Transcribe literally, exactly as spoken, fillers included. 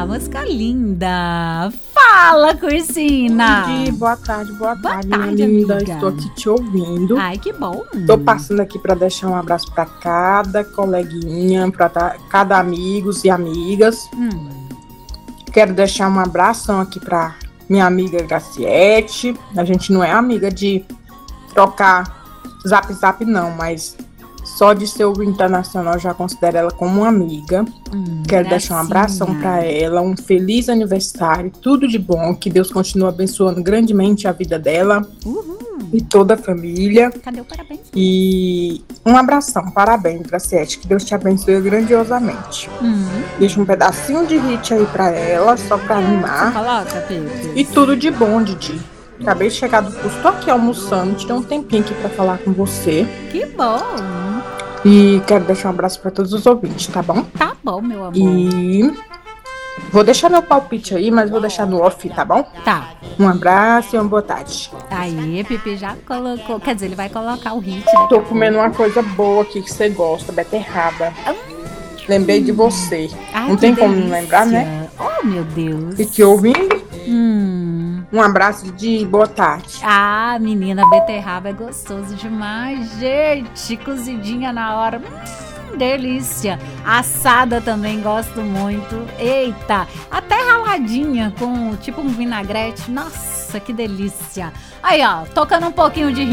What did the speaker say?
Ah, música linda. Fala, Cursina. Bom dia, boa tarde, boa, Boa tarde, tarde, minha linda. amiga. Estou aqui te ouvindo. Ai, que bom. Tô passando aqui para deixar um abraço para cada coleguinha, para cada amigos e amigas. Hum. Quero deixar um abração aqui para minha amiga Graciete. A gente não é amiga de trocar zap zap não, mas só de ser o internacional eu já considero ela como uma amiga. Hum, Quero deixar um abração para ela, um feliz aniversário, tudo de bom, que Deus continue abençoando grandemente a vida dela. Uhum. E toda a família. Cadê o parabéns? E um abração, parabéns, Graciete, que Deus te abençoe grandiosamente. Hum. Deixa um pedacinho de hit aí pra ela, só pra Você animar. coloca, Pepe? E tudo de bom, Didi. Acabei de chegar do curso, tô aqui almoçando, tirei um tempinho aqui pra falar com você. Que bom. E quero deixar um abraço pra todos os ouvintes, tá bom? Tá bom, meu amor. E vou deixar meu palpite aí, mas vou deixar no off, tá bom? Tá. Um abraço e uma boa tarde. Aí, Pepe já colocou. Quer dizer, ele vai colocar o hit. Daqui Tô a comendo pouco. uma coisa boa aqui que você gosta, beterraba. Hum. Lembrei de você. Ai, Não que tem como não delícia. lembrar, né? Oh, meu Deus. E te ouvindo. Hum. Um abraço de boa tarde. Ah, menina, beterraba é gostoso demais, gente. Cozidinha na hora. Hum, delícia. Assada também gosto muito. Eita, até raladinha com tipo um vinagrete. Nossa, que delícia. Aí, ó, tocando um pouquinho de